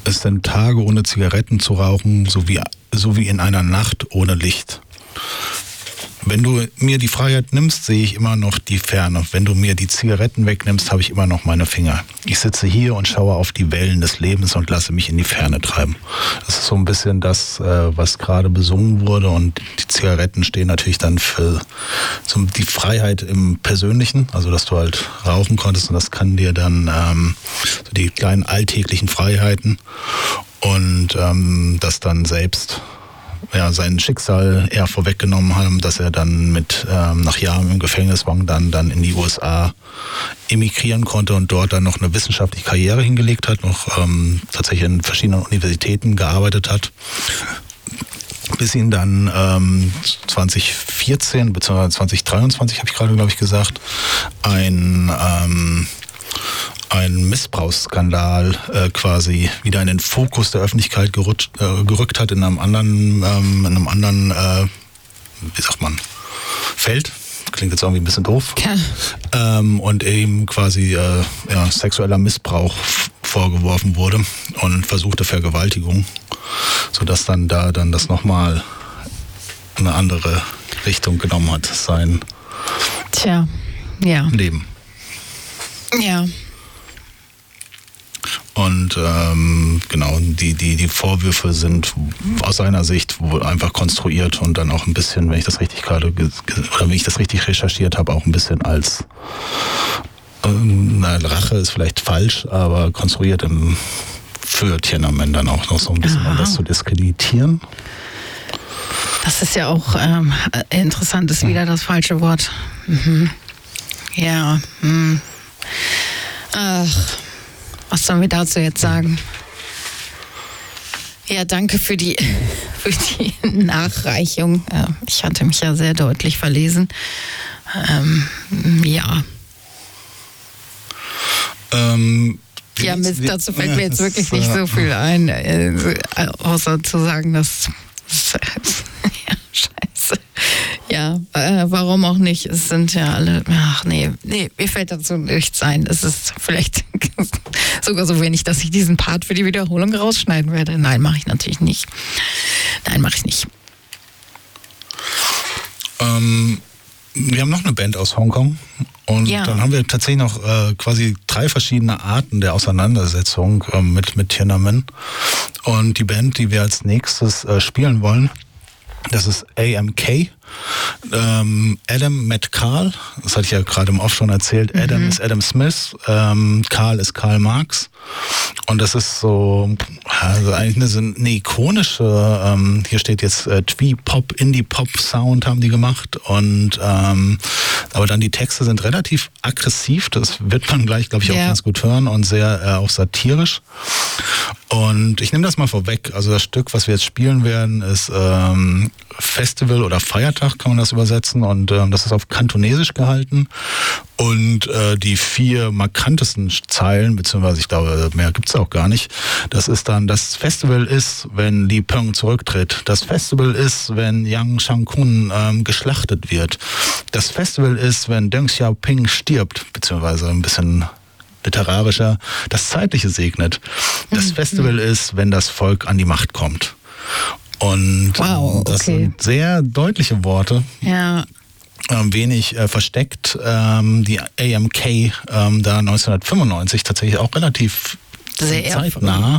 es sind Tage ohne Zigaretten zu rauchen, so wie in einer Nacht ohne Licht. Wenn du mir die Freiheit nimmst, sehe ich immer noch die Ferne. Wenn du mir die Zigaretten wegnimmst, habe ich immer noch meine Finger. Ich sitze hier und schaue auf die Wellen des Lebens und lasse mich in die Ferne treiben. Das ist so ein bisschen das, was gerade besungen wurde. Und die Zigaretten stehen natürlich dann für die Freiheit im Persönlichen. Also, dass du halt rauchen konntest. Und das kann dir dann so die kleinen alltäglichen Freiheiten und das dann selbst sein Schicksal eher vorweggenommen haben, dass er dann nach Jahren im Gefängnis war, dann in die USA emigrieren konnte und dort dann noch eine wissenschaftliche Karriere hingelegt hat, noch tatsächlich in verschiedenen Universitäten gearbeitet hat, bis ihn dann 2014 bzw. 2023, habe ich gerade, glaube ich, gesagt, ein Missbrauchsskandal quasi wieder in den Fokus der Öffentlichkeit gerückt hat in einem anderen wie sagt man, Feld. Klingt jetzt irgendwie ein bisschen doof. Ja. Und eben quasi sexueller Missbrauch vorgeworfen wurde und versuchte Vergewaltigung, sodass dann das nochmal eine andere Richtung genommen hat, sein Leben. Ja. Und genau, die Vorwürfe sind aus seiner Sicht wohl einfach konstruiert und dann auch ein bisschen, wenn ich das richtig recherchiert habe, auch ein bisschen als Rache ist vielleicht falsch, aber konstruiert für Tiananmen dann auch noch so ein bisschen, um das zu diskreditieren. Das ist ja auch interessant, ist wieder das falsche Wort. Mhm. Ja. Ach. Was sollen wir dazu jetzt sagen? Ja, danke für die Nachreichung. Ich hatte mich ja sehr deutlich verlesen. Dazu fällt mir jetzt wirklich nicht so viel ein, außer zu sagen, dass scheiße. Ja, warum auch nicht? Es sind ja alle, mir fällt dazu nichts ein. Es ist vielleicht sogar so wenig, dass ich diesen Part für die Wiederholung rausschneiden werde. Nein, mache ich natürlich nicht. Wir haben noch eine Band aus Hongkong und dann haben wir tatsächlich noch quasi 3 verschiedene Arten der Auseinandersetzung mit Tiananmen. Und die Band, die wir als nächstes spielen wollen, das ist AMK. Adam met Karl, das hatte ich ja gerade im Off schon erzählt. Adam ist Adam Smith, Karl ist Karl Marx. Und das ist so, also eigentlich eine ikonische, hier steht jetzt Twee-Pop, Indie-Pop-Sound haben die gemacht. Und aber dann die Texte sind relativ aggressiv, das wird man gleich, glaube ich, auch ganz gut hören und sehr auch satirisch. Und ich nehme das mal vorweg, also das Stück, was wir jetzt spielen werden, ist Festival oder Feiertag, kann man das übersetzen, und das ist auf Kantonesisch gehalten. Und die 4 markantesten Zeilen, beziehungsweise ich glaube, mehr gibt's auch gar nicht, das ist dann: Das Festival ist, wenn Li Peng zurücktritt. Das Festival ist, wenn Yang Shangkun geschlachtet wird. Das Festival ist, wenn Deng Xiaoping stirbt, beziehungsweise ein bisschen literarischer, das Zeitliche segnet. Das Festival ist, wenn das Volk an die Macht kommt. Und das sind sehr deutliche Worte. Ja. Wenig versteckt. Die AMK da 1995 tatsächlich auch relativ sehr zeitnah